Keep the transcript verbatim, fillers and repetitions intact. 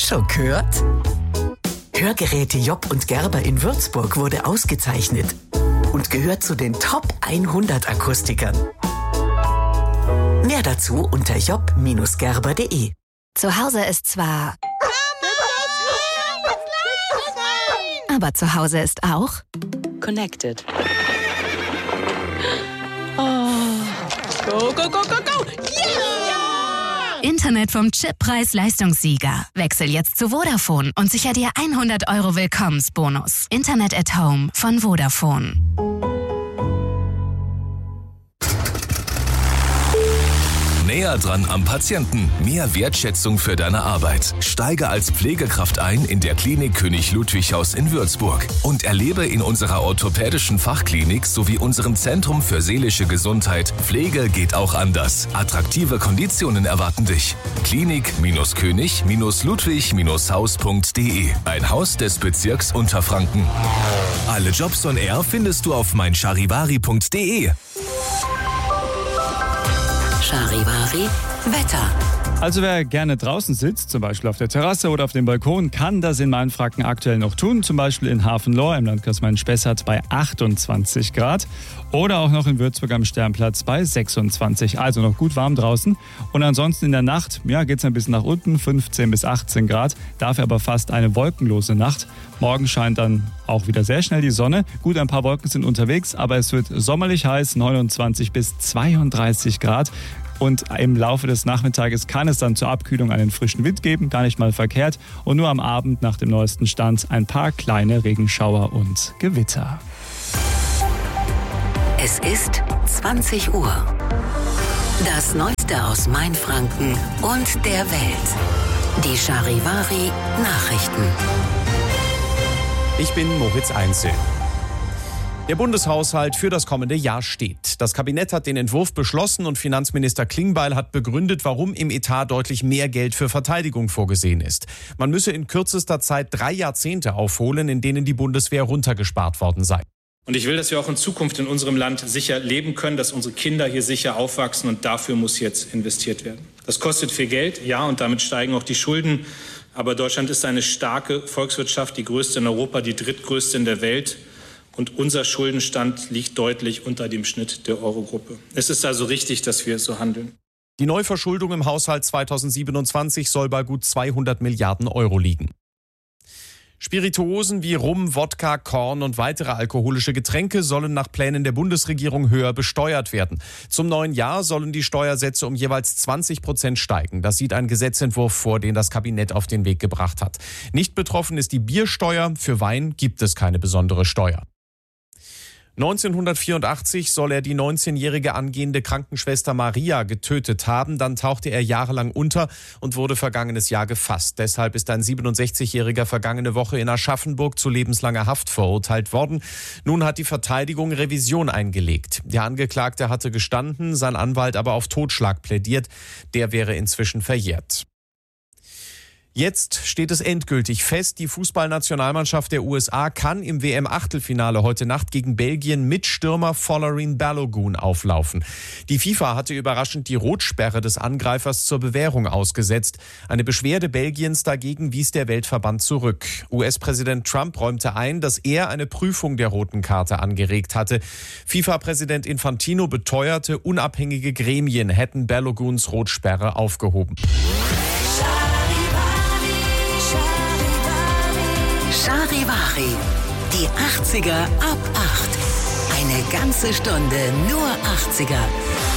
Schon gehört? Hörgeräte Job und Gerber in Würzburg wurde ausgezeichnet und gehört zu den Top hundert Akustikern. Mehr dazu unter job Bindestrich gerber punkt de. Zu Hause ist zwar... Aber zu Hause ist auch... Connected. Oh. Go, go, go, go, go! Yeah! Internet vom Chip Preis-Leistungssieger. Wechsel jetzt zu Vodafone und sicher dir hundert Euro Willkommensbonus. Internet at Home von Vodafone. Näher dran am Patienten. Mehr Wertschätzung für deine Arbeit. Steige als Pflegekraft ein in der Klinik König Ludwig Haus in Würzburg und erlebe in unserer orthopädischen Fachklinik sowie unserem Zentrum für seelische Gesundheit Pflege geht auch anders. Attraktive Konditionen erwarten dich. Klinik-König Ludwig Haus punkt de. Ein Haus des Bezirks Unterfranken. Alle Jobs on Air findest du auf mein charivari punkt de. Charivari Wetter. Also wer gerne draußen sitzt, zum Beispiel auf der Terrasse oder auf dem Balkon, kann das in Mainfranken aktuell noch tun. Zum Beispiel in Hafenlohr im Landkreis Main-Spessart bei achtundzwanzig Grad oder auch noch in Würzburg am Sternplatz bei sechsundzwanzig. Also noch gut warm draußen. Und ansonsten in der Nacht, ja, geht es ein bisschen nach unten, fünfzehn bis achtzehn Grad. Dafür aber fast eine wolkenlose Nacht. Morgen scheint dann auch wieder sehr schnell die Sonne. Gut, ein paar Wolken sind unterwegs, aber es wird sommerlich heiß, neunundzwanzig bis zweiunddreißig Grad. Und im Laufe des Nachmittages kann es dann zur Abkühlung einen frischen Wind geben, gar nicht mal verkehrt. Und nur am Abend nach dem neuesten Stand ein paar kleine Regenschauer und Gewitter. Es ist zwanzig Uhr. Das Neueste aus Mainfranken und der Welt. Die Charivari Nachrichten. Ich bin Moritz Einzel. Der Bundeshaushalt für das kommende Jahr steht. Das Kabinett hat den Entwurf beschlossen und Finanzminister Klingbeil hat begründet, warum im Etat deutlich mehr Geld für Verteidigung vorgesehen ist. Man müsse in kürzester Zeit drei Jahrzehnte aufholen, in denen die Bundeswehr runtergespart worden sei. Und ich will, dass wir auch in Zukunft in unserem Land sicher leben können, dass unsere Kinder hier sicher aufwachsen und dafür muss jetzt investiert werden. Das kostet viel Geld, ja, und damit steigen auch die Schulden. Aber Deutschland ist eine starke Volkswirtschaft, die größte in Europa, die drittgrößte in der Welt. Und unser Schuldenstand liegt deutlich unter dem Schnitt der Eurogruppe. Es ist also richtig, dass wir so handeln. Die Neuverschuldung im Haushalt zweitausendsiebenundzwanzig soll bei gut zweihundert Milliarden Euro liegen. Spirituosen wie Rum, Wodka, Korn und weitere alkoholische Getränke sollen nach Plänen der Bundesregierung höher besteuert werden. Zum neuen Jahr sollen die Steuersätze um jeweils zwanzig Prozent steigen. Das sieht ein Gesetzentwurf vor, den das Kabinett auf den Weg gebracht hat. Nicht betroffen ist die Biersteuer. Für Wein gibt es keine besondere Steuer. neunzehnhundertvierundachtzig soll er die neunzehnjährige angehende Krankenschwester Maria getötet haben. Dann tauchte er jahrelang unter und wurde vergangenes Jahr gefasst. Deshalb ist ein siebenundsechzigjähriger vergangene Woche in Aschaffenburg zu lebenslanger Haft verurteilt worden. Nun hat die Verteidigung Revision eingelegt. Der Angeklagte hatte gestanden, sein Anwalt aber auf Totschlag plädiert. Der wäre inzwischen verjährt. Jetzt steht es endgültig fest, die Fußballnationalmannschaft der U S A kann im W M-Achtelfinale heute Nacht gegen Belgien mit Stürmer Folarin Balogun auflaufen. Die FIFA hatte überraschend die Rotsperre des Angreifers zur Bewährung ausgesetzt. Eine Beschwerde Belgiens dagegen wies der Weltverband zurück. U S-Präsident Trump räumte ein, dass er eine Prüfung der roten Karte angeregt hatte. FIFA-Präsident Infantino beteuerte, unabhängige Gremien hätten Baloguns Rotsperre aufgehoben. Charivari, die achtziger ab acht. Eine ganze Stunde nur achtziger.